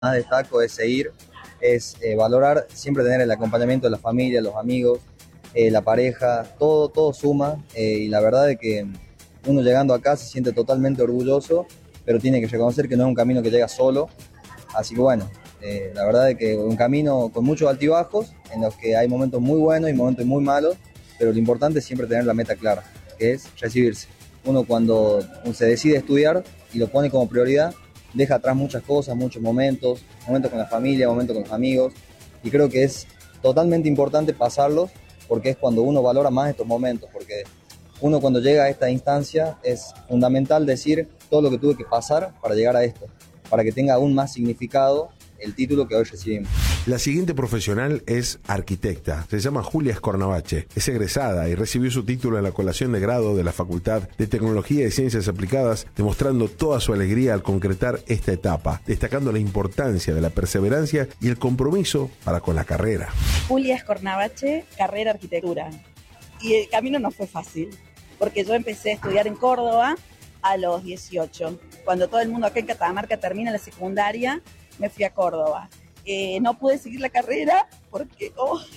más destaco es seguir, es valorar, siempre tener el acompañamiento de la familia, los amigos, la pareja, todo suma, y la verdad es que uno llegando acá se siente totalmente orgulloso, pero tiene que reconocer que no es un camino que llega solo, así que bueno, la verdad es que un camino con muchos altibajos, en los que hay momentos muy buenos y momentos muy malos, pero lo importante es siempre tener la meta clara, que es recibirse. Uno cuando se decide estudiar y lo pone como prioridad, deja atrás muchas cosas, muchos momentos con la familia, momentos con los amigos, y creo que es totalmente importante pasarlos, porque es cuando uno valora más estos momentos, porque uno cuando llega a esta instancia es fundamental decir todo lo que tuve que pasar para llegar a esto, para que tenga aún más significado el título que hoy recibimos. La siguiente profesional es arquitecta. Se llama Julia Scornavache. Es egresada y recibió su título en la colación de grado de la Facultad de Tecnología y Ciencias Aplicadas, demostrando toda su alegría al concretar esta etapa, destacando la importancia de la perseverancia y el compromiso para con la carrera. Julia Scornavache, carrera arquitectura. Y el camino no fue fácil, porque yo empecé a estudiar en Córdoba a los 18. Cuando todo el mundo acá en Catamarca termina la secundaria, me fui a Córdoba. No pude seguir la carrera porque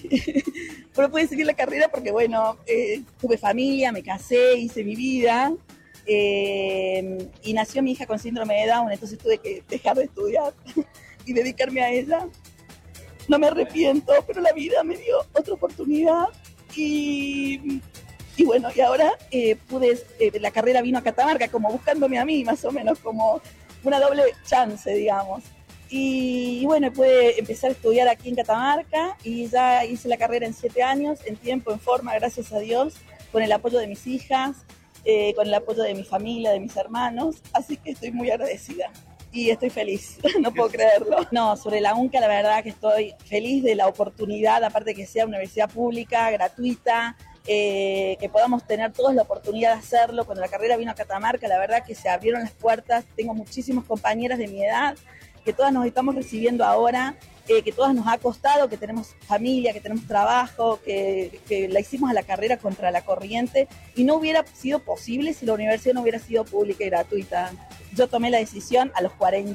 bueno, tuve familia, me casé, hice mi vida, y nació mi hija con síndrome de Down, entonces tuve que dejar de estudiar y dedicarme a ella. No me arrepiento, pero la vida me dio otra oportunidad y bueno, y ahora la carrera vino a Catamarca como buscándome a mí, más o menos como una doble chance, digamos. Y bueno, pude empezar a estudiar aquí en Catamarca y ya hice la carrera en 7 años, en tiempo, en forma, gracias a Dios, con el apoyo de mis hijas, con el apoyo de mi familia, de mis hermanos, así que estoy muy agradecida y estoy feliz, no puedo creerlo. No, sobre la UNCA la verdad que estoy feliz de la oportunidad, aparte que sea una universidad pública, gratuita, que podamos tener todos la oportunidad de hacerlo. Cuando la carrera vino a Catamarca, la verdad que se abrieron las puertas, tengo muchísimas compañeras de mi edad, que todas nos estamos recibiendo ahora, que todas nos ha costado, que tenemos familia, que tenemos trabajo, que la hicimos a la carrera contra la corriente y no hubiera sido posible si la universidad no hubiera sido pública y gratuita. Yo tomé la decisión a los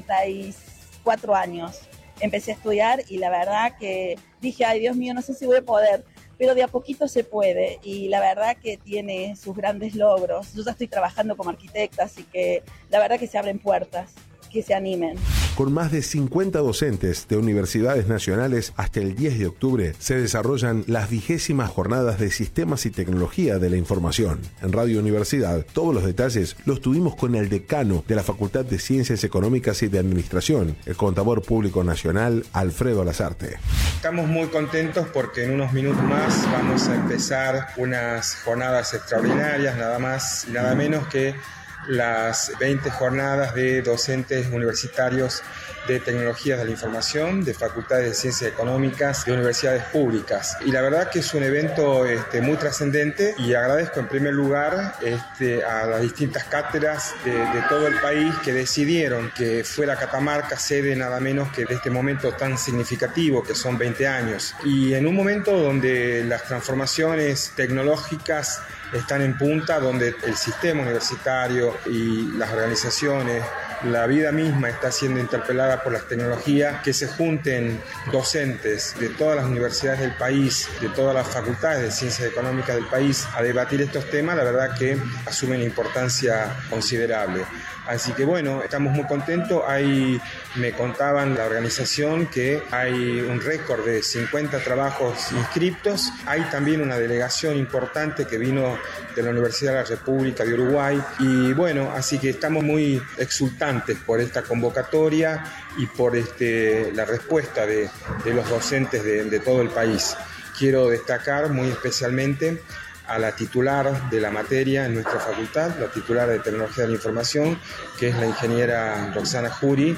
44 años, empecé a estudiar y la verdad que dije, ay Dios mío, no sé si voy a poder, pero de a poquito se puede y la verdad que tiene sus grandes logros. Yo ya estoy trabajando como arquitecta, así que la verdad que se abren puertas, que se animen. Con más de 50 docentes de universidades nacionales, hasta el 10 de octubre se desarrollan las 20º jornadas de Sistemas y Tecnología de la Información. En Radio Universidad, todos los detalles los tuvimos con el decano de la Facultad de Ciencias Económicas y de Administración, el Contador Público Nacional, Alfredo Lazarte. Estamos muy contentos porque en unos minutos más vamos a empezar unas jornadas extraordinarias, nada más y nada menos que las 20 jornadas de docentes universitarios de tecnologías de la información, de facultades de ciencias económicas, de universidades públicas. Y la verdad que es un evento muy trascendente y agradezco en primer lugar a las distintas cátedras de todo el país que decidieron que fuera Catamarca sede nada menos que de este momento tan significativo que son 20 años. Y en un momento donde las transformaciones tecnológicas están en punta, donde el sistema universitario y las organizaciones, la vida misma está siendo interpelada por las tecnologías, que se junten docentes de todas las universidades del país, de todas las facultades de ciencias económicas del país, a debatir estos temas, la verdad que asumen importancia considerable. Así que bueno, estamos muy contentos. Me contaban la organización que hay un récord de 50 trabajos inscriptos. Hay también una delegación importante que vino de la Universidad de la República de Uruguay. Y bueno, así que estamos muy exultantes por esta convocatoria y por la respuesta de los docentes de todo el país. Quiero destacar muy especialmente a la titular de la materia en nuestra facultad, la titular de Tecnología de la Información, que es la ingeniera Roxana Jury,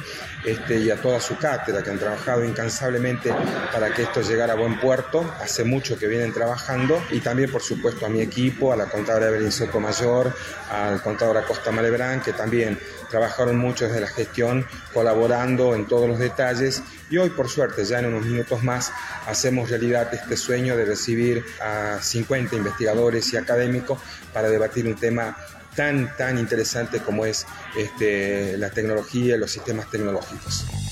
y a toda su cátedra, que han trabajado incansablemente para que esto llegara a buen puerto. Hace mucho que vienen trabajando, y también, por supuesto, a mi equipo, a la contadora Evelyn Sotomayor, al contador Acosta Malebrán, que también trabajaron mucho desde la gestión, colaborando en todos los detalles. Y hoy, por suerte, ya en unos minutos más, hacemos realidad este sueño de recibir a 50 investigadores y académicos para debatir un tema tan interesante como es la tecnología y los sistemas tecnológicos.